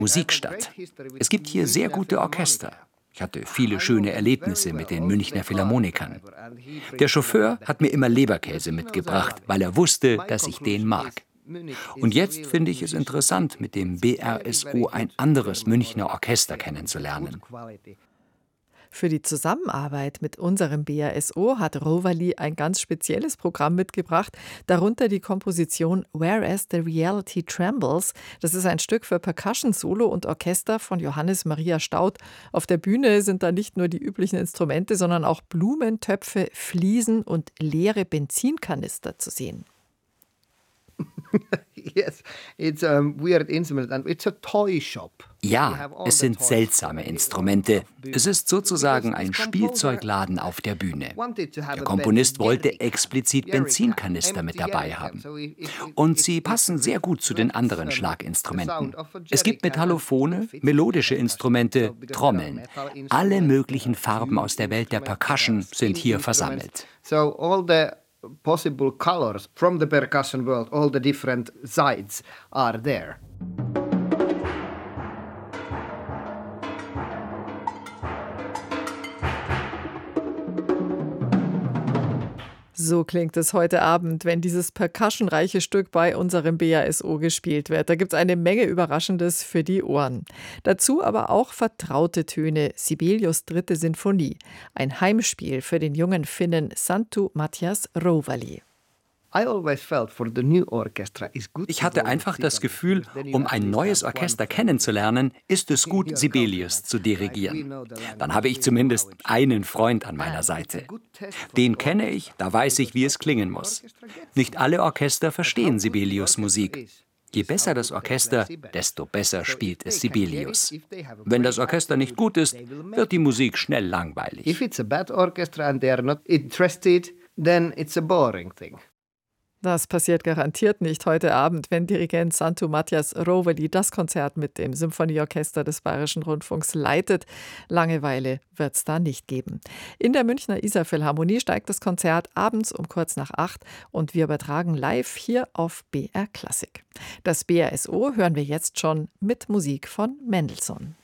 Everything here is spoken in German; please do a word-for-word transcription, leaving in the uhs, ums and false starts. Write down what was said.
Musik statt. Es gibt hier sehr gute Orchester. Ich hatte viele schöne Erlebnisse mit den Münchner Philharmonikern. Der Chauffeur hat mir immer Leberkäse mitgebracht, weil er wusste, dass ich den mag. Und jetzt finde ich es interessant, mit dem B R S O ein anderes Münchner Orchester kennenzulernen. Für die Zusammenarbeit mit unserem B R S O hat Roverly ein ganz spezielles Programm mitgebracht, darunter die Komposition Whereas the Reality Trembles. Das ist ein Stück für Percussion, Solo und Orchester von Johannes Maria Staudt. Auf der Bühne sind da nicht nur die üblichen Instrumente, sondern auch Blumentöpfe, Fliesen und leere Benzinkanister zu sehen. Yes, it's a weird instrument and it's a toy shop. Ja, es sind seltsame Instrumente. Es ist sozusagen ein Spielzeugladen auf der Bühne. Der Komponist wollte explizit Benzinkanister mit dabei haben. Und sie passen sehr gut zu den anderen Schlaginstrumenten. Es gibt Metallophone, melodische Instrumente, Trommeln. Alle möglichen Farben aus der Welt der Percussion sind hier versammelt. So all the possible colors from the percussion world, all the different sides are there. So klingt es heute Abend, wenn dieses percussionreiche Stück bei unserem B R S O gespielt wird. Da gibt es eine Menge Überraschendes für die Ohren. Dazu aber auch vertraute Töne, Sibelius' dritte Sinfonie. Ein Heimspiel für den jungen Finnen Santtu Matias Roverly. Ich hatte einfach das Gefühl, um ein neues Orchester kennenzulernen, ist es gut, Sibelius zu dirigieren. Dann habe ich zumindest einen Freund an meiner Seite. Den kenne ich, da weiß ich, wie es klingen muss. Nicht alle Orchester verstehen Sibelius' Musik. Je besser das Orchester, desto besser spielt es Sibelius. Wenn das Orchester nicht gut ist, wird die Musik schnell langweilig. If it's a bad orchestra and they are not interested, then it's a boring thing. Das passiert garantiert nicht heute Abend, wenn Dirigent Santtu Matias Roverly das Konzert mit dem Symphonieorchester des Bayerischen Rundfunks leitet. Langeweile wird es da nicht geben. In der Münchner Isar-Philharmonie steigt das Konzert abends um kurz nach acht und wir übertragen live hier auf B R Klassik. Das B R S O hören wir jetzt schon mit Musik von Mendelssohn.